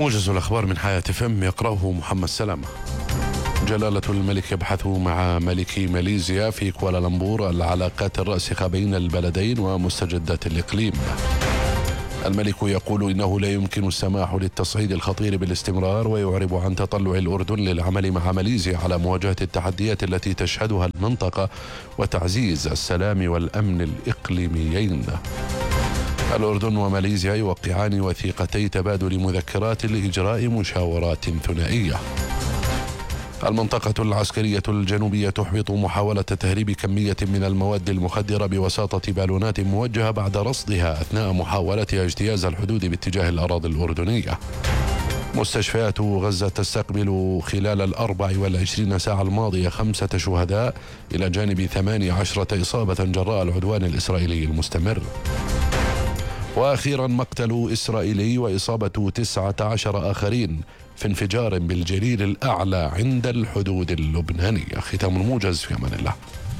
موجز الأخبار من حياة فم يقرأه محمد سلامة. جلالة الملك يبحث مع ملك ماليزيا في كوالالمبور العلاقات الراسخة بين البلدين ومستجدات الإقليم. الملك يقول إنه لا يمكن السماح للتصعيد الخطير بالاستمرار، ويعرب عن تطلع الأردن للعمل مع ماليزيا على مواجهة التحديات التي تشهدها المنطقة وتعزيز السلام والأمن الإقليميين. الأردن وماليزيا يوقعان وثيقتي تبادل مذكرات لإجراء مشاورات ثنائية. المنطقة العسكرية الجنوبية تحبط محاولة تهريب كمية من المواد المخدرة بواسطة بالونات موجهة بعد رصدها أثناء محاولتها اجتياز الحدود باتجاه الأراضي الأردنية. مستشفيات غزة تستقبل خلال 24 ساعة الماضية 5 شهداء إلى جانب 18 إصابة جراء العدوان الإسرائيلي المستمر. وأخيرا مقتل إسرائيلي وإصابة 19 آخرين في انفجار بالجليل الأعلى عند الحدود اللبنانية. ختام الموجز، في أمان الله.